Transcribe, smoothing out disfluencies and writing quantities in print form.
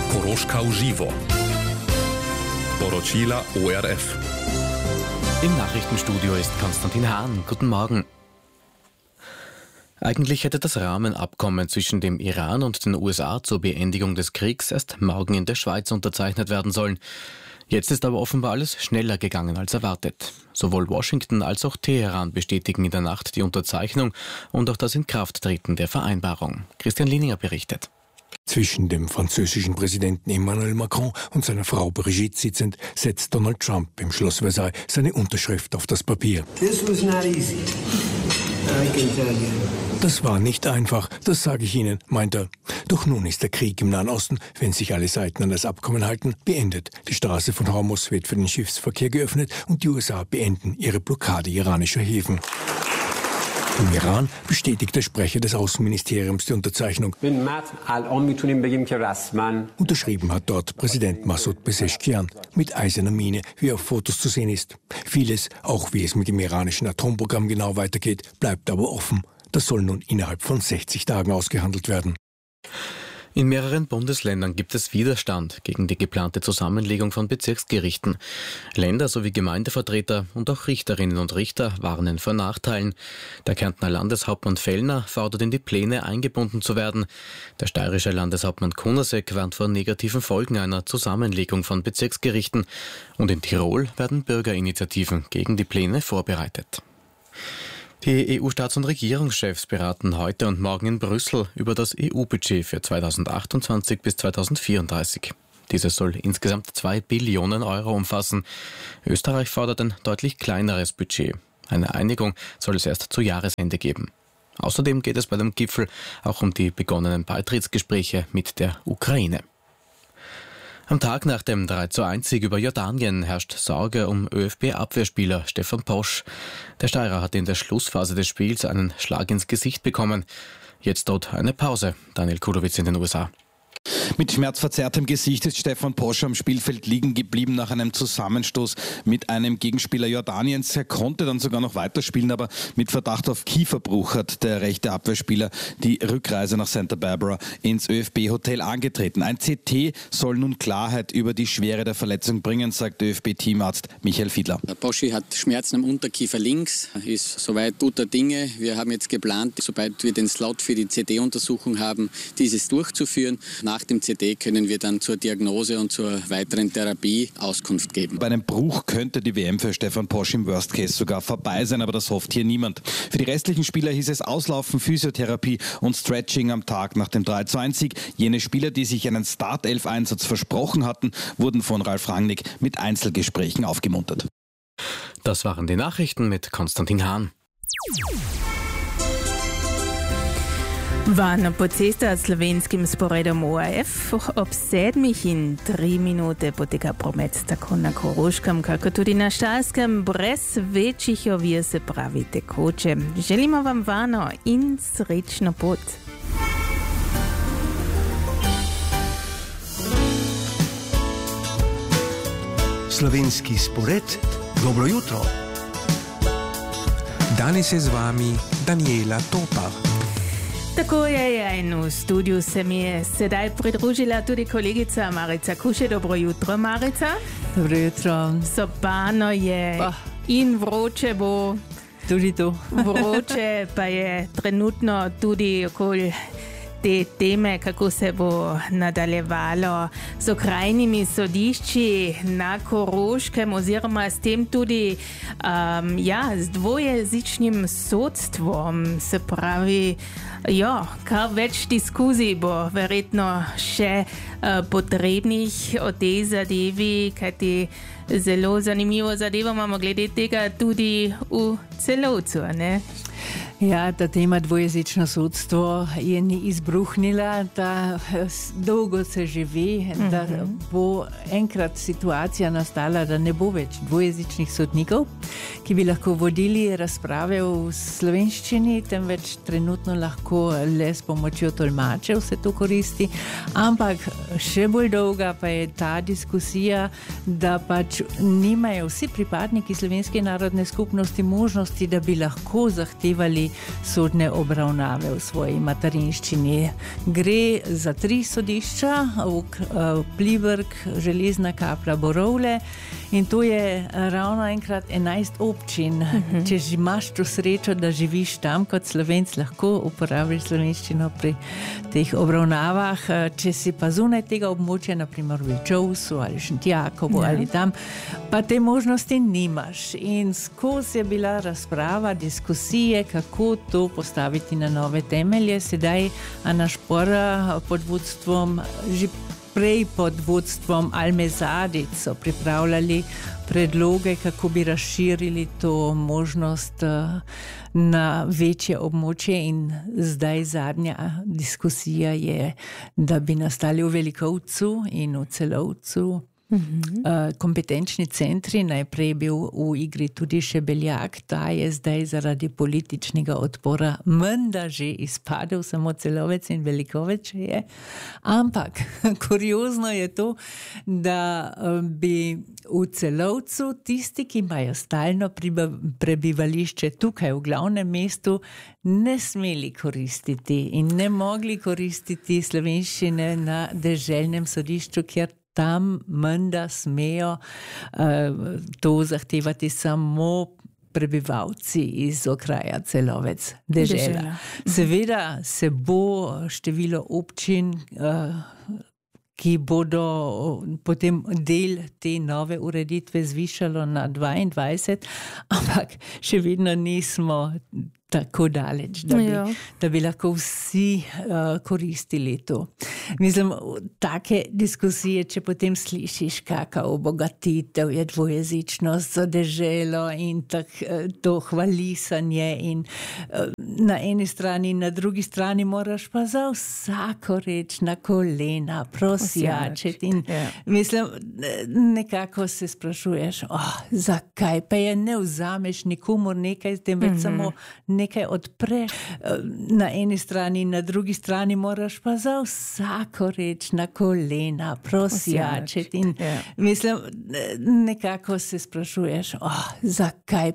Koroška v živo. Poročila ORF. Im Nachrichtenstudio ist Konstantin Hahn. Guten Morgen. Eigentlich hätte das Rahmenabkommen zwischen dem Iran und den USA zur Beendigung des Kriegs erst morgen in der Schweiz unterzeichnet werden sollen. Jetzt ist aber offenbar alles schneller gegangen als erwartet. Sowohl Washington als auch Teheran bestätigen in der Nacht die Unterzeichnung und auch das Inkrafttreten der Vereinbarung. Christian Lininger berichtet. Zwischen dem französischen Präsidenten Emmanuel Macron und seiner Frau Brigitte sitzend, setzt Donald Trump im Schloss Versailles seine Unterschrift auf das Papier. This was not easy. I can tell you. Das war nicht einfach, das sage ich Ihnen, meint er. Doch nun ist der Krieg im Nahen Osten, wenn sich alle Seiten an das Abkommen halten, beendet. Die Straße von Hormuz wird für den Schiffsverkehr geöffnet und die USA beenden ihre Blockade iranischer Häfen. Im Iran bestätigt der Sprecher des Außenministeriums die Unterzeichnung. Unterschrieben hat dort Präsident Massoud Pezeshkian mit eiserner Miene, wie auf Fotos zu sehen ist. Vieles, auch wie es mit dem iranischen Atomprogramm genau weitergeht, bleibt aber offen. Das soll nun innerhalb von 60 Tagen ausgehandelt werden. In mehreren Bundesländern gibt es Widerstand gegen die geplante Zusammenlegung von Bezirksgerichten. Länder sowie Gemeindevertreter und auch Richterinnen und Richter warnen vor Nachteilen. Der Kärntner Landeshauptmann Fellner fordert, in die Pläne eingebunden zu werden. Der steirische Landeshauptmann Kunasek warnt vor negativen Folgen einer Zusammenlegung von Bezirksgerichten. Und in Tirol werden Bürgerinitiativen gegen die Pläne vorbereitet. Die EU-Staats- und Regierungschefs beraten heute und morgen in Brüssel über das EU-Budget für 2028 bis 2034. Dieses soll insgesamt 2 Billionen Euro umfassen. Österreich fordert ein deutlich kleineres Budget. Eine Einigung soll es erst zu Jahresende geben. Außerdem geht es bei dem Gipfel auch um die begonnenen Beitrittsgespräche mit der Ukraine. Am Tag nach dem 3:1-Sieg über Jordanien herrscht Sorge um ÖFB-Abwehrspieler Stefan Posch. Der Steirer hat in der Schlussphase des Spiels einen Schlag ins Gesicht bekommen. Jetzt droht eine Pause. Daniel Kudowitz in den USA. Mit schmerzverzerrtem Gesicht ist Stefan Posch am Spielfeld liegen geblieben nach einem Zusammenstoß mit einem Gegenspieler Jordaniens. Er konnte dann sogar noch weiterspielen, aber mit Verdacht auf Kieferbruch hat der rechte Abwehrspieler die Rückreise nach Santa Barbara ins ÖFB-Hotel angetreten. Ein CT soll nun Klarheit über die Schwere der Verletzung bringen, sagt ÖFB-Teamarzt Michael Fiedler. Der Poschi hat Schmerzen am Unterkiefer links, ist soweit guter Dinge. Wir haben jetzt geplant, sobald wir den Slot für die CT-Untersuchung haben, dieses durchzuführen. Nach dem CT können wir dann zur Diagnose und zur weiteren Therapie Auskunft geben. Bei einem Bruch könnte die WM für Stefan Posch im Worst Case sogar vorbei sein, aber das hofft hier niemand. Für die restlichen Spieler hieß es Auslaufen, Physiotherapie und Stretching am Tag nach dem 3:1-Sieg. Jene Spieler, die sich einen Startelf-Einsatz versprochen hatten, wurden von Ralf Rangnick mit Einzelgesprächen aufgemuntert. Das waren die Nachrichten mit Konstantin Hahn. Vana Pocesta slovenskim sporedom ORF ob 7 in 3 minute poteka promet tako na Koroškem, kako tudi na Štajerskem, brez večjih ovir, se pravi tekoče. Želimo vam varno in srečno pot. Slovenski spored, dobro jutro. Danes je z vami Daniela Topar. Tako je, in v studiu se mi je sedaj pridružila tudi kolegica Marica Kuše. Dobro jutro, Marica. Dobro jutro. Sopano je in vroče bo. Tudi to. Vroče pa je trenutno tudi okoli te teme, kako se bo nadaljevalo z okrajnimi sodišči na Koroškem oziroma s tem tudi z dvojezičnim sodstvom. Se pravi, kar več diskuzij bo verjetno še potrebnih o tej zadevi, kajti zelo zanimivo zadevo imamo glede tega tudi v Celovcu, ne? Ja, ta tema dvojezično sodstvo je ni izbruhnila, da dolgo se že ve, da bo enkrat situacija nastala, da ne bo več dvojezičnih sodnikov, ki bi lahko vodili razprave v slovenščini, temveč trenutno lahko le s pomočjo tolmačev se to koristi, ampak še bolj dolga pa je ta diskusija, da pač nimajo vsi pripadniki slovenske narodne skupnosti možnosti, da bi lahko zahtevali zahtevali sodne obravnave v svoji materinščini. Gre za 3 sodišča, Pliberk, Železna Kapla, Borovlje, in to je ravno enkrat 11 občin. Če že imaš to srečo, da živiš tam kot Slovenc, lahko uporabiš slovenščino pri teh obravnavah. Če si pa zunaj tega območja, naprimer v Čovsu ali Šentjakobu ali tam, pa te možnosti nimaš. In skozi je bila razprava, diskusije, kako to postaviti na nove temelje. Sedaj Ana Špora pod vodstvom, že prej pod vodstvom Alme Zadic so pripravljali predloge, kako bi razširili to možnost na večje območje, in zdaj zadnja diskusija je, da bi nastali v Velikovcu in v Celovcu kompetenčni centri. Najprej je bil v igri tudi Šebeljak, ta je zdaj zaradi političnega odpora menda že izpadel, samo Celovec in Velikovec je. Ampak kuriozno je to, da bi v Celovcu tisti, ki imajo stalno prebivališče tukaj v glavnem mestu, ne smeli koristiti in ne mogli koristiti slovenščine na deželnem sodišču, ker tam menda smejo to zahtevati samo prebivalci iz okraja Celovec, dežela. Seveda se bo število občin, ki bodo potem del te nove ureditve zvišalo na 22, ampak še vedno nismo tako daleč, da bi lahko vsi koristili to. Mislim, take diskusije, če potem slišiš, kakšna obogatitev je dvojezičnost za deželo in to hvalisanje, in na eni strani in na drugi strani moraš pa za vsako reč na kolena prosjačiti. In mislim, nekako se sprašuješ, zakaj pa je ne vzameš nikomur nekaj, temveč samo nekaj odpreš. Na eni strani in na drugi strani moraš pa za vsako reč na kolena prosjačiti. In mislim, nekako se sprašuješ, zakaj